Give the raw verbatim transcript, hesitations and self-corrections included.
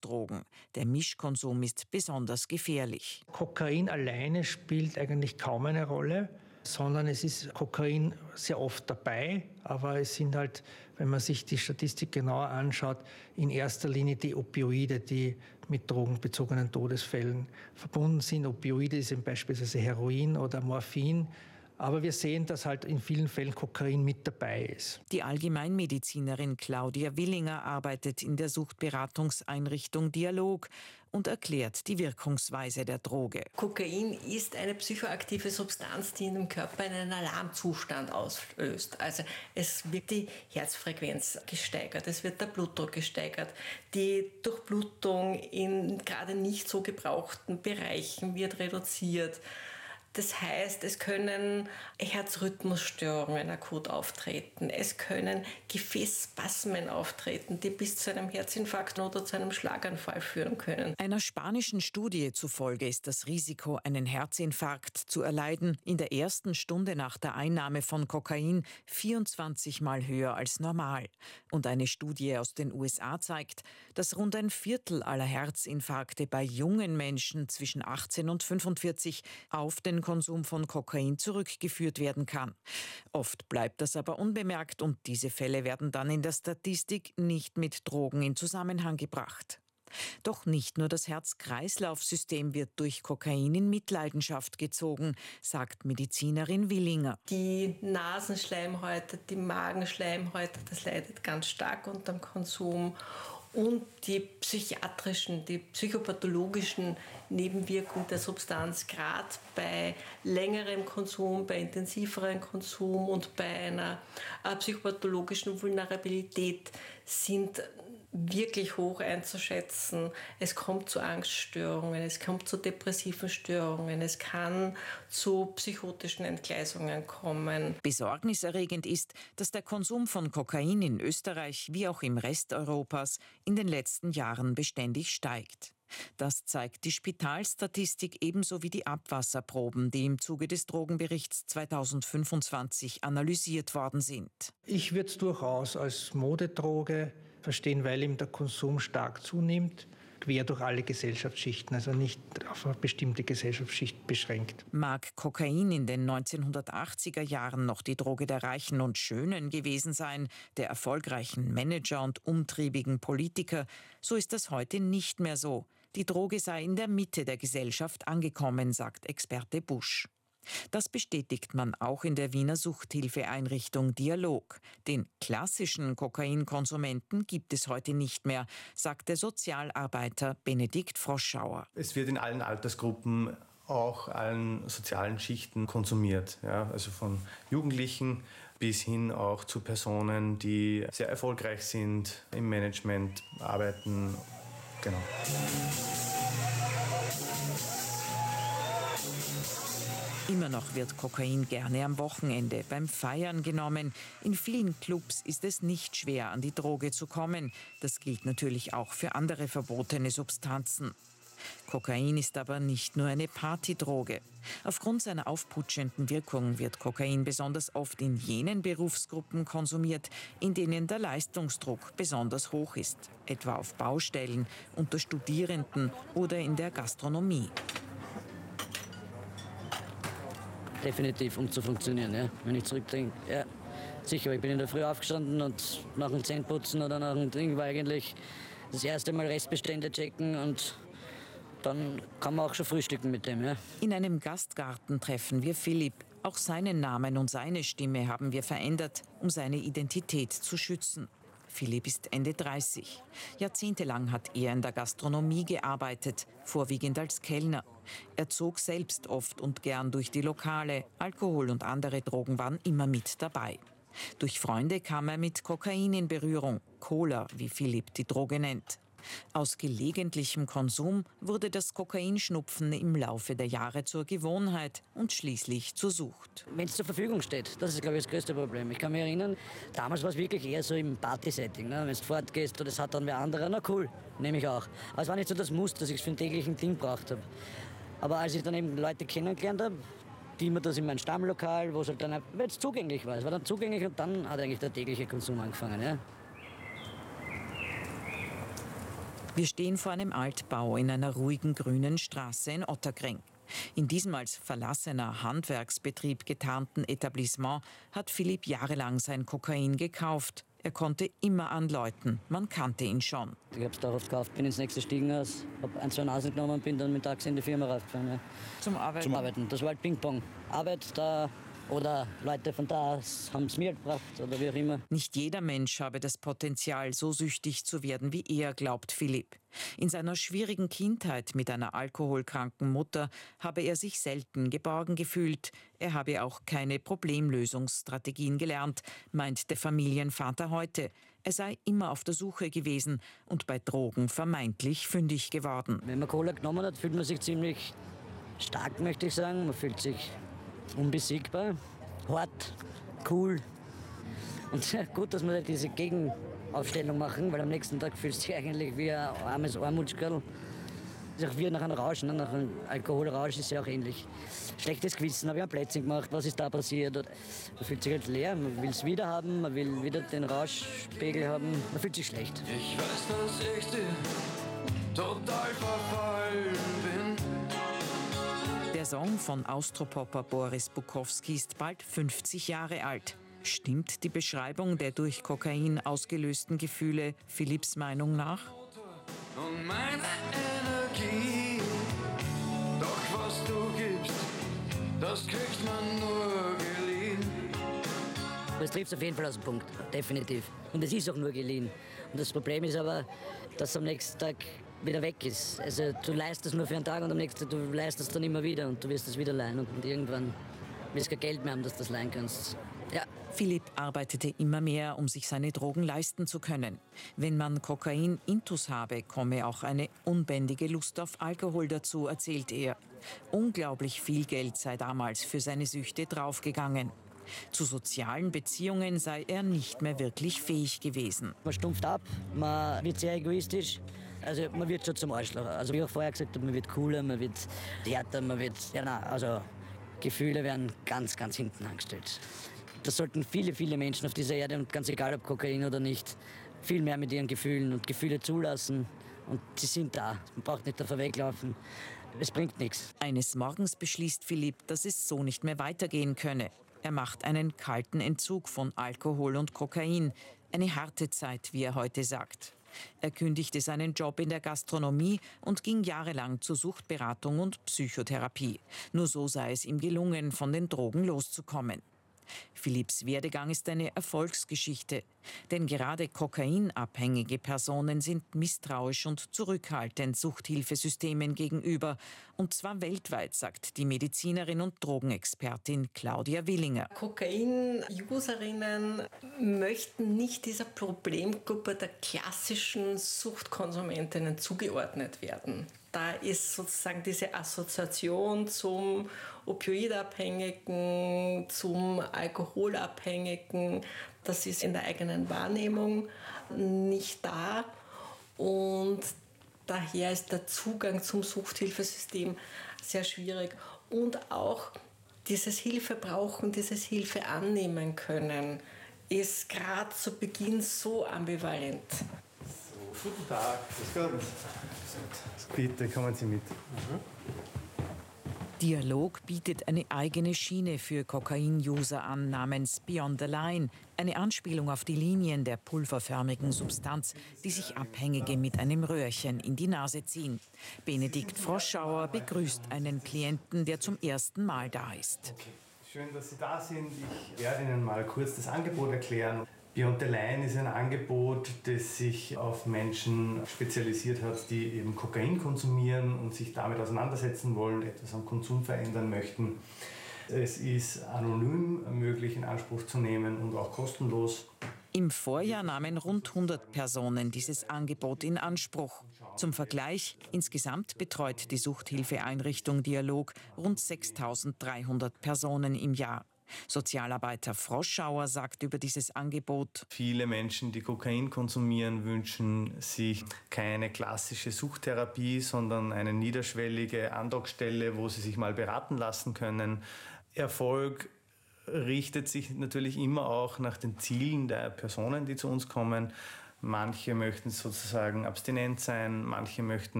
Suchtdrogen. Der Mischkonsum ist besonders gefährlich. Kokain alleine spielt eigentlich kaum eine Rolle, sondern es ist Kokain sehr oft dabei. Aber es sind halt, wenn man sich die Statistik genauer anschaut, in erster Linie die Opioide, die mit drogenbezogenen Todesfällen verbunden sind. Opioide sind beispielsweise Heroin oder Morphin. Aber wir sehen, dass halt in vielen Fällen Kokain mit dabei ist. Die Allgemeinmedizinerin Claudia Willinger arbeitet in der Suchtberatungseinrichtung Dialog und erklärt die Wirkungsweise der Droge. Kokain ist eine psychoaktive Substanz, die in dem Körper einen Alarmzustand auslöst. Also es wird die Herzfrequenz gesteigert, es wird der Blutdruck gesteigert, die Durchblutung in gerade nicht so gebrauchten Bereichen wird reduziert. Das heißt, es können Herzrhythmusstörungen akut auftreten, es können Gefäßspasmen auftreten, die bis zu einem Herzinfarkt oder zu einem Schlaganfall führen können. Einer spanischen Studie zufolge ist das Risiko, einen Herzinfarkt zu erleiden, in der ersten Stunde nach der Einnahme von Kokain vierundzwanzig Mal höher als normal. Und eine Studie aus den U S A zeigt, dass rund ein Viertel aller Herzinfarkte bei jungen Menschen zwischen achtzehn und fünfundvierzig auf den Konsum von Kokain zurückgeführt werden kann. Oft bleibt das aber unbemerkt und diese Fälle werden dann in der Statistik nicht mit Drogen in Zusammenhang gebracht. Doch nicht nur das Herz-Kreislauf-System wird durch Kokain in Mitleidenschaft gezogen, sagt Medizinerin Willinger. Die Nasenschleimhäute, die Magenschleimhäute, das leidet ganz stark unter dem Konsum. Und die psychiatrischen, die psychopathologischen Nebenwirkungen der Substanz, gerade bei längerem Konsum, bei intensiverem Konsum und bei einer äh, psychopathologischen Vulnerabilität sind wirklich hoch einzuschätzen. Es kommt zu Angststörungen, es kommt zu depressiven Störungen, es kann zu psychotischen Entgleisungen kommen. Besorgniserregend ist, dass der Konsum von Kokain in Österreich wie auch im Rest Europas in den letzten Jahren beständig steigt. Das zeigt die Spitalstatistik ebenso wie die Abwasserproben, die im Zuge des Drogenberichts zweitausendfünfundzwanzig analysiert worden sind. Ich würde es durchaus als Modedroge verstehen, weil ihm der Konsum stark zunimmt, quer durch alle Gesellschaftsschichten, also nicht auf eine bestimmte Gesellschaftsschicht beschränkt. Mag Kokain in den neunzehnhundertachtziger Jahren noch die Droge der Reichen und Schönen gewesen sein, der erfolgreichen Manager und umtriebigen Politiker, so ist das heute nicht mehr so. Die Droge sei in der Mitte der Gesellschaft angekommen, sagt Experte Busch. Das bestätigt man auch in der Wiener Suchthilfeeinrichtung Dialog. Den klassischen Kokainkonsumenten gibt es heute nicht mehr, sagt der Sozialarbeiter Benedikt Froschauer. Es wird in allen Altersgruppen, auch allen sozialen Schichten konsumiert. Ja, also von Jugendlichen bis hin auch zu Personen, die sehr erfolgreich sind, im Management arbeiten. Genau. Immer noch wird Kokain gerne am Wochenende beim Feiern genommen. In vielen Clubs ist es nicht schwer, an die Droge zu kommen. Das gilt natürlich auch für andere verbotene Substanzen. Kokain ist aber nicht nur eine Partydroge. Aufgrund seiner aufputschenden Wirkung wird Kokain besonders oft in jenen Berufsgruppen konsumiert, in denen der Leistungsdruck besonders hoch ist, etwa auf Baustellen, unter Studierenden oder in der Gastronomie. Definitiv, um zu funktionieren, ja. Wenn ich zurückdenke, ja, sicher, ich bin in der Früh aufgestanden und nach dem Zähneputzen oder nach dem Ding war eigentlich das erste Mal Restbestände checken und dann kann man auch schon frühstücken mit dem, ja. In einem Gastgarten treffen wir Philipp. Auch seinen Namen und seine Stimme haben wir verändert, um seine Identität zu schützen. Philipp ist Ende dreißig. Jahrzehntelang hat er in der Gastronomie gearbeitet, vorwiegend als Kellner. Er zog selbst oft und gern durch die Lokale. Alkohol und andere Drogen waren immer mit dabei. Durch Freunde kam er mit Kokain in Berührung, Cola, wie Philipp die Droge nennt. Aus gelegentlichem Konsum wurde das Kokainschnupfen im Laufe der Jahre zur Gewohnheit und schließlich zur Sucht. Wenn es zur Verfügung steht, das ist, glaube ich, das größte Problem. Ich kann mich erinnern, damals war es wirklich eher so im Party-Setting. Ne? Wenn du fortgehst oder es hat dann wer anderer, na cool, nehme ich auch. Aber es war nicht so das Muss, dass ich es für einen täglichen Ding braucht habe. Aber als ich dann eben Leute kennengelernt habe, die mir das in meinem Stammlokal, wo es halt dann weil es zugänglich war, es war dann zugänglich und dann hat eigentlich der tägliche Konsum angefangen. Ja? Wir stehen vor einem Altbau in einer ruhigen grünen Straße in Otterkring. In diesem als verlassener Handwerksbetrieb getarnten Etablissement hat Philipp jahrelang sein Kokain gekauft. Er konnte immer anläuten, man kannte ihn schon. Ich habe es da oft gekauft, bin ins nächste Stiegenhaus, habe ein, zwei Nasen genommen und bin dann mit Taxi in die Firma raufgefahren. Ja. Zum Arbeiten? Zum Arbeiten, das war halt Ping-Pong. Arbeit da oder Leute von da haben es mir gebracht oder wie auch immer. Nicht jeder Mensch habe das Potenzial, so süchtig zu werden wie er, glaubt Philipp. In seiner schwierigen Kindheit mit einer alkoholkranken Mutter habe er sich selten geborgen gefühlt. Er habe auch keine Problemlösungsstrategien gelernt, meint der Familienvater heute. Er sei immer auf der Suche gewesen und bei Drogen vermeintlich fündig geworden. Wenn man Cola genommen hat, fühlt man sich ziemlich stark, möchte ich sagen. Man fühlt sich unbesiegbar, hart, cool. Und gut, dass wir diese Gegenaufstellung machen, weil am nächsten Tag fühlst du dich eigentlich wie ein armes Armutskerl. Das ist auch wie nach einem Rausch, ne? Nach einem Alkoholrausch ist es ja auch ähnlich. Schlechtes Gewissen, habe ich ein Plätzchen gemacht, was ist da passiert? Und man fühlt sich halt leer, man will es wieder haben, man will wieder den Rauschpegel haben, man fühlt sich schlecht. Ich weiß, dass ich dir total verfallen bin. Der Song von Austropopper Boris Bukowski ist bald fünfzig Jahre alt. Stimmt die Beschreibung der durch Kokain ausgelösten Gefühle Philipps Meinung nach? Und meine Energie, doch was du gibst, das kriegt man nur geliehen. Es trifft auf jeden Fall aus dem Punkt, definitiv. Und es ist auch nur geliehen. Und das Problem ist aber, dass es am nächsten Tag wieder weg ist. Also du leihst es nur für einen Tag und am nächsten Tag du leihst es dann immer wieder und du wirst es wieder leihen und, und irgendwann wirst du kein Geld mehr haben, dass du das leihen kannst. Ja. Philipp arbeitete immer mehr, um sich seine Drogen leisten zu können. Wenn man Kokain intus habe, komme auch eine unbändige Lust auf Alkohol dazu, erzählt er. Unglaublich viel Geld sei damals für seine Süchte draufgegangen. Zu sozialen Beziehungen sei er nicht mehr wirklich fähig gewesen. Man stumpft ab, man wird sehr egoistisch. Also man wird schon zum Arschloch. Also wie ich auch vorher gesagt habe, man wird cooler, man wird härter, man wird... Ja, nein, also Gefühle werden ganz, ganz hinten angestellt. Das sollten viele, viele Menschen auf dieser Erde, und ganz egal ob Kokain oder nicht, viel mehr mit ihren Gefühlen und Gefühle zulassen. Und sie sind da. Man braucht nicht davor weglaufen. Es bringt nichts. Eines Morgens beschließt Philipp, dass es so nicht mehr weitergehen könne. Er macht einen kalten Entzug von Alkohol und Kokain. Eine harte Zeit, wie er heute sagt. Er kündigte seinen Job in der Gastronomie und ging jahrelang zur Suchtberatung und Psychotherapie. Nur so sei es ihm gelungen, von den Drogen loszukommen. Philipps Werdegang ist eine Erfolgsgeschichte. Denn gerade kokainabhängige Personen sind misstrauisch und zurückhaltend Suchthilfesystemen gegenüber. Und zwar weltweit, sagt die Medizinerin und Drogenexpertin Claudia Willinger. Kokain-Userinnen möchten nicht dieser Problemgruppe der klassischen Suchtkonsumentinnen zugeordnet werden. Da ist sozusagen diese Assoziation zum Opioidabhängigen, zum Alkoholabhängigen, das ist in der eigenen Wahrnehmung nicht da. Und daher ist der Zugang zum Suchthilfesystem sehr schwierig. Und auch dieses Hilfe brauchen, dieses Hilfe annehmen können, ist gerade zu Beginn so ambivalent. Guten Tag, grüß Gott. Bitte, kommen Sie mit. Mhm. Dialog bietet eine eigene Schiene für Kokain-User an, namens Beyond the Line. Eine Anspielung auf die Linien der pulverförmigen Substanz, die sich Abhängige mit einem Röhrchen in die Nase ziehen. Benedikt Froschauer begrüßt einen Klienten, der zum ersten Mal da ist. Okay. Schön, dass Sie da sind. Ich werde Ihnen mal kurz das Angebot erklären. Beyond the Line ist ein Angebot, das sich auf Menschen spezialisiert hat, die eben Kokain konsumieren und sich damit auseinandersetzen wollen, etwas am Konsum verändern möchten. Es ist anonym möglich in Anspruch zu nehmen und auch kostenlos. Im Vorjahr nahmen rund hundert Personen dieses Angebot in Anspruch. Zum Vergleich, insgesamt betreut die Suchthilfeeinrichtung Dialog rund sechstausenddreihundert Personen im Jahr. Sozialarbeiter Froschauer sagt über dieses Angebot: Viele Menschen, die Kokain konsumieren, wünschen sich keine klassische Suchttherapie, sondern eine niederschwellige Andockstelle, wo sie sich mal beraten lassen können. Erfolg richtet sich natürlich immer auch nach den Zielen der Personen, die zu uns kommen. Manche möchten sozusagen abstinent sein, manche möchten